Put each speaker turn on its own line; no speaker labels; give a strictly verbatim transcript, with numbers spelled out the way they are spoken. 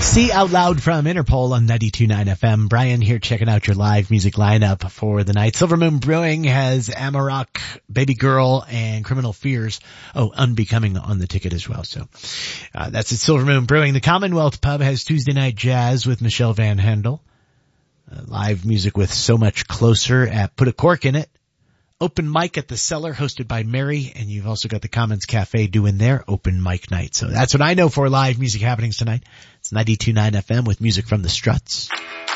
See Out Loud from Interpol on ninety-two point nine F M. Brian here checking out your live music lineup for the night. Silver Moon Brewing has Amarok, Baby Girl, and Criminal Fears. Oh, Unbecoming on the ticket as well. So uh, that's at Silver Moon Brewing. The Commonwealth Pub has Tuesday Night Jazz with Michelle Van Handel. Uh, live music with So Much Closer at Put a Cork in It. Open mic at the Cellar hosted by Mary, and you've also got the Commons Cafe doing their open mic night. So that's what I know for live music happenings tonight. It's ninety-two point nine F M with music from the Struts.